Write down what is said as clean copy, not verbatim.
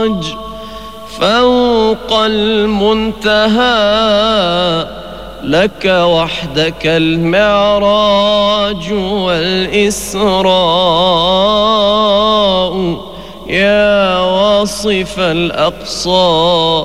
فوق المنتهى لك وحدك المعراج والإسراء يا واصف الأقصى